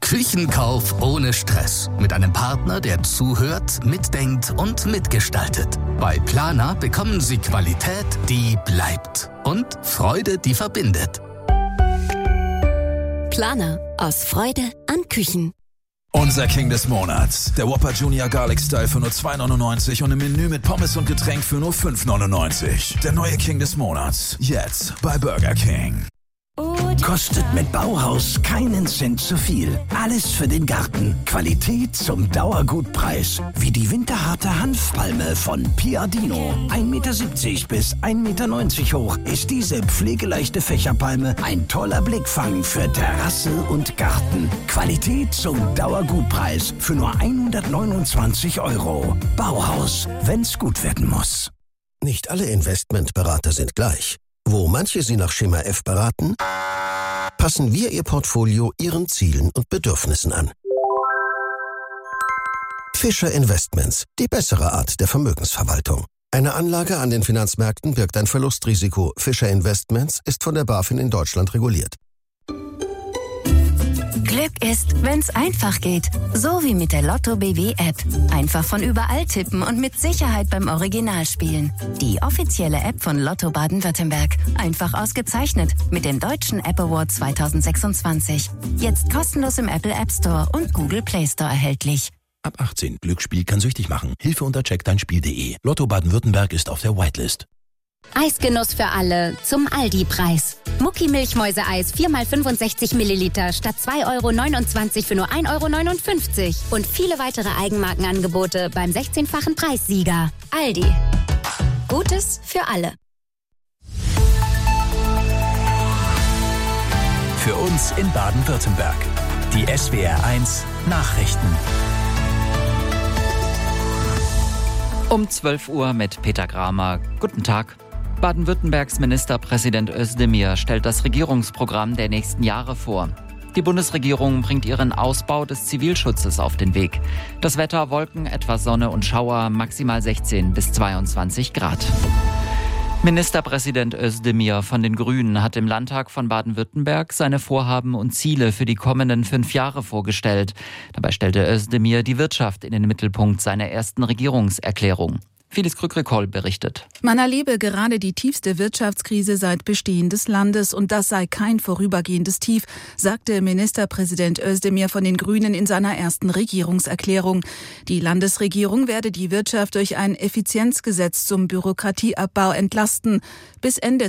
Küchenkauf ohne Stress. Mit einem Partner, der zuhört, mitdenkt und mitgestaltet. Bei Planer bekommen Sie Qualität, die bleibt. Und Freude, die verbindet. Planer. Aus Freude an Küchen. Unser King des Monats. Der Whopper Junior Garlic Style für nur 2,99 und im Menü mit Pommes und Getränk für nur 5,99. Der neue King des Monats. Jetzt bei Burger King. Kostet mit Bauhaus keinen Cent zu viel. Alles für den Garten. Qualität zum Dauergutpreis. Wie die winterharte Hanfpalme von Piadino. 1,70 Meter bis 1,90 Meter hoch ist diese pflegeleichte Fächerpalme ein toller Blickfang für Terrasse und Garten. Qualität zum Dauergutpreis für nur 129 €. Bauhaus, wenn's gut werden muss. Nicht alle Investmentberater sind gleich. Wo manche Sie nach Schema F beraten, passen wir Ihr Portfolio Ihren Zielen und Bedürfnissen an. Fischer Investments, die bessere Art der Vermögensverwaltung. Eine Anlage an den Finanzmärkten birgt ein Verlustrisiko. Fischer Investments ist von der BaFin in Deutschland reguliert. Glück ist, wenn's einfach geht. So wie mit der Lotto BW-App. Einfach von überall tippen und mit Sicherheit beim Original spielen. Die offizielle App von Lotto Baden-Württemberg. Einfach ausgezeichnet mit dem Deutschen App Award 2026. Jetzt kostenlos im Apple App Store und Google Play Store erhältlich. Ab 18. Glücksspiel kann süchtig machen. Hilfe unter checkdeinspiel.de. Lotto Baden-Württemberg ist auf der Whitelist. Eisgenuss für alle zum Aldi-Preis. Mucki-Milchmäuse-Eis 4x65 Milliliter statt 2,29 € für nur 1,59 € und viele weitere Eigenmarkenangebote beim 16-fachen Preissieger. Aldi. Gutes für alle. Für uns in Baden-Württemberg. Die SWR1 Nachrichten. Um 12 Uhr mit Peter Gramer. Guten Tag. Baden-Württembergs Ministerpräsident Özdemir stellt das Regierungsprogramm der nächsten Jahre vor. Die Bundesregierung bringt ihren Ausbau des Zivilschutzes auf den Weg. Das Wetter: Wolken, etwas Sonne und Schauer, maximal 16 bis 22 Grad. Ministerpräsident Özdemir von den Grünen hat im Landtag von Baden-Württemberg seine Vorhaben und Ziele für die kommenden 5 Jahre vorgestellt. Dabei stellte Özdemir die Wirtschaft in den Mittelpunkt seiner ersten Regierungserklärung. Phyllis Krück-Rekoll berichtet. Man erlebe gerade die tiefste Wirtschaftskrise seit Bestehen des Landes und das sei kein vorübergehendes Tief, sagte Ministerpräsident Özdemir von den Grünen in seiner ersten Regierungserklärung. Die Landesregierung werde die Wirtschaft durch ein Effizienzgesetz zum Bürokratieabbau entlasten. Bis Ende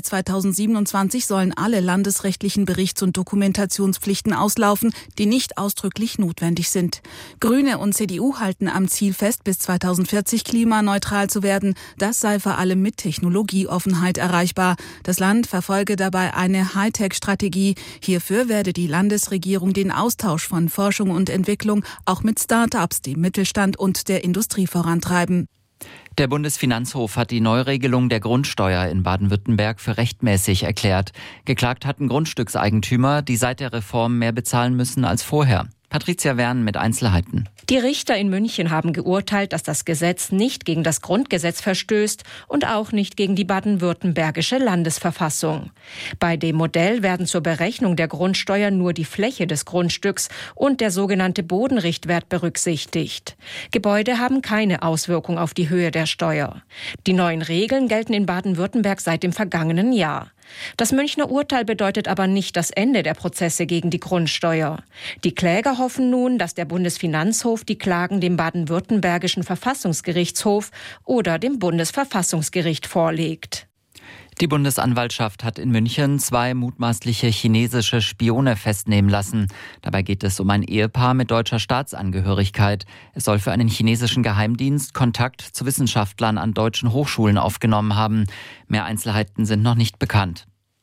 2027 sollen alle landesrechtlichen Berichts- und Dokumentationspflichten auslaufen, die nicht ausdrücklich notwendig sind. Grüne und CDU halten am Ziel fest, bis 2040 klimaneutral zu werden. Das sei vor allem mit Technologieoffenheit erreichbar. Das Land verfolge dabei eine Hightech-Strategie. Hierfür werde die Landesregierung den Austausch von Forschung und Entwicklung auch mit Start-ups, dem Mittelstand und der Industrie vorantreiben. Der Bundesfinanzhof hat die Neuregelung der Grundsteuer in Baden-Württemberg für rechtmäßig erklärt. Geklagt hatten Grundstückseigentümer, die seit der Reform mehr bezahlen müssen als vorher. Patricia Wern mit Einzelheiten. Die Richter in München haben geurteilt, dass das Gesetz nicht gegen das Grundgesetz verstößt und auch nicht gegen die baden-württembergische Landesverfassung. Bei dem Modell werden zur Berechnung der Grundsteuer nur die Fläche des Grundstücks und der sogenannte Bodenrichtwert berücksichtigt. Gebäude haben keine Auswirkung auf die Höhe der Steuer. Die neuen Regeln gelten in Baden-Württemberg seit dem vergangenen Jahr. Das Münchner Urteil bedeutet aber nicht das Ende der Prozesse gegen die Grundsteuer. Die Kläger hoffen nun, dass der Bundesfinanzhof die Klagen dem baden-württembergischen Verfassungsgerichtshof oder dem Bundesverfassungsgericht vorlegt. Die Bundesanwaltschaft hat in München 2 mutmaßliche chinesische Spione festnehmen lassen. Dabei geht es um ein Ehepaar mit deutscher Staatsangehörigkeit. Es soll für einen chinesischen Geheimdienst Kontakt zu Wissenschaftlern an deutschen Hochschulen aufgenommen haben. Mehr Einzelheiten sind noch nicht bekannt.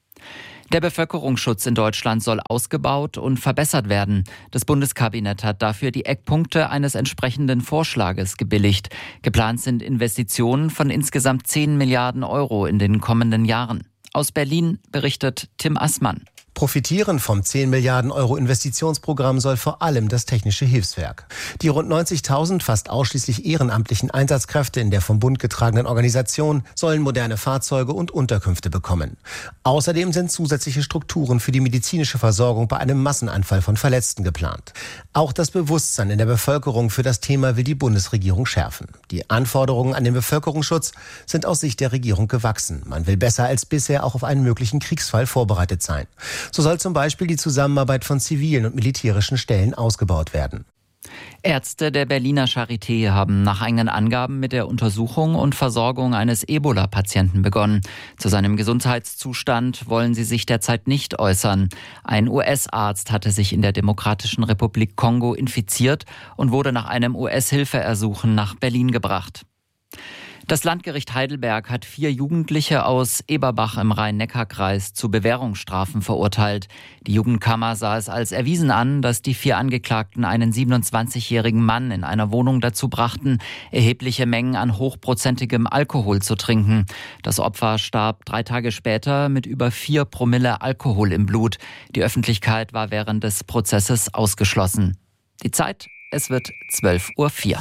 Der Bevölkerungsschutz in Deutschland soll ausgebaut und verbessert werden. Das Bundeskabinett hat dafür die Eckpunkte eines entsprechenden Vorschlages gebilligt. Geplant sind Investitionen von insgesamt 10 Milliarden € in den kommenden Jahren. Aus Berlin berichtet Tim Assmann. Profitieren vom 10 Milliarden Euro Investitionsprogramm soll vor allem das Technische Hilfswerk. Die rund 90.000 fast ausschließlich ehrenamtlichen Einsatzkräfte in der vom Bund getragenen Organisation sollen moderne Fahrzeuge und Unterkünfte bekommen. Außerdem sind zusätzliche Strukturen für die medizinische Versorgung bei einem Massenanfall von Verletzten geplant. Auch das Bewusstsein in der Bevölkerung für das Thema will die Bundesregierung schärfen. Die Anforderungen an den Bevölkerungsschutz sind aus Sicht der Regierung gewachsen. Man will besser als bisher auch auf einen möglichen Kriegsfall vorbereitet sein. So soll zum Beispiel die Zusammenarbeit von zivilen und militärischen Stellen ausgebaut werden. Ärzte der Berliner Charité haben nach eigenen Angaben mit der Untersuchung und Versorgung eines Ebola-Patienten begonnen. Zu seinem Gesundheitszustand wollen sie sich derzeit nicht äußern. Ein US-Arzt hatte sich in der Demokratischen Republik Kongo infiziert und wurde nach einem US-Hilfeersuchen nach Berlin gebracht. Das Landgericht Heidelberg hat 4 Jugendliche aus Eberbach im Rhein-Neckar-Kreis zu Bewährungsstrafen verurteilt. Die Jugendkammer sah es als erwiesen an, dass die 4 Angeklagten einen 27-jährigen Mann in einer Wohnung dazu brachten, erhebliche Mengen an hochprozentigem Alkohol zu trinken. Das Opfer starb 3 Tage später mit über 4 Promille Alkohol im Blut. Die Öffentlichkeit war während des Prozesses ausgeschlossen. Die Zeit, es wird 12:04 Uhr.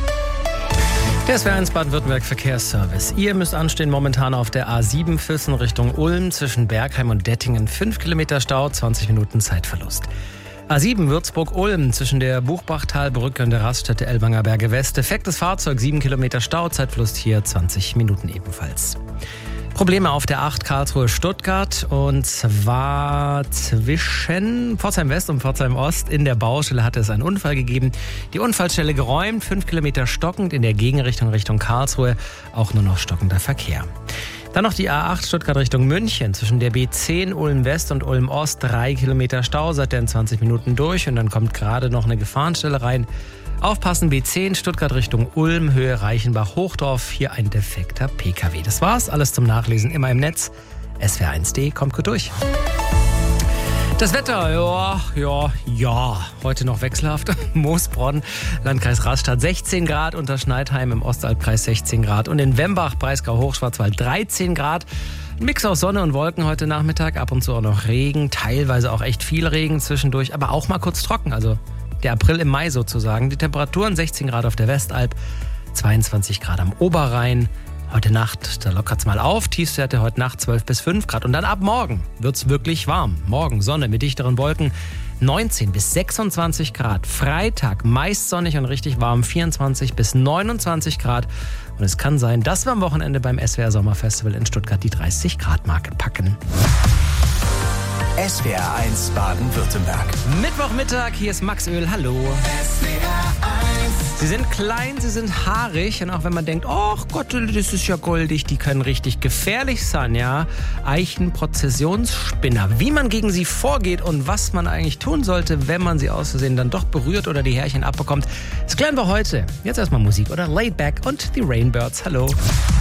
Der SWR1 Baden-Württemberg Verkehrsservice. Ihr müsst anstehen momentan auf der A7 Füssen Richtung Ulm zwischen Bergheim und Dettingen. 5 Kilometer Stau, 20 Minuten Zeitverlust. A7 Würzburg-Ulm zwischen der Buchbachtalbrücke und der Raststätte Ellwanger Berge West. Defektes Fahrzeug, 7 Kilometer Stau, Zeitverlust hier 20 Minuten ebenfalls. Probleme auf der 8 Karlsruhe-Stuttgart und zwar zwischen Pforzheim West und Pforzheim Ost. In der Baustelle hatte es einen Unfall gegeben. Die Unfallstelle geräumt, 5 Kilometer stockend in der Gegenrichtung Richtung Karlsruhe, auch nur noch stockender Verkehr. Dann noch die A8 Stuttgart Richtung München zwischen der B10 Ulm West und Ulm Ost. 3 Kilometer Stau, seit in 20 Minuten durch und dann kommt gerade noch eine Gefahrenstelle rein. Aufpassen, B10 Stuttgart Richtung Ulm, Höhe Reichenbach-Hochdorf. Hier ein defekter PKW. Das war's, alles zum Nachlesen immer im Netz. SWR1.de, kommt gut durch. Das Wetter, ja, heute noch wechselhaft. Moosbronn, Landkreis Rastatt 16 Grad, unter Schneidheim im Ostalbkreis 16 Grad und in Wembach, Breisgau, Hochschwarzwald 13 Grad. Ein Mix aus Sonne und Wolken heute Nachmittag, ab und zu auch noch Regen, teilweise auch echt viel Regen zwischendurch, aber auch mal kurz trocken, also der April im Mai sozusagen. Die Temperaturen 16 Grad auf der Westalb, 22 Grad am Oberrhein. Heute Nacht, da lockert's mal auf. Tiefstwerte heute Nacht 12 bis 5 Grad. Und dann ab morgen wird's wirklich warm. Morgen Sonne mit dichteren Wolken, 19 bis 26 Grad. Freitag meist sonnig und richtig warm, 24 bis 29 Grad. Und es kann sein, dass wir am Wochenende beim SWR Sommerfestival in Stuttgart die 30 Grad Marke packen. SWR1 Baden-Württemberg. Mittwochmittag, hier ist Max Öl, hallo. Sie sind klein, sie sind haarig und auch wenn man denkt, ach Gott, das ist ja goldig, die können richtig gefährlich sein, ja. Eichenprozessionsspinner. Wie man gegen sie vorgeht und was man eigentlich tun sollte, wenn man sie aus Versehen dann doch berührt oder die Härchen abbekommt, das klären wir heute. Jetzt erstmal Musik oder Laid Back und die Rainbirds, hallo.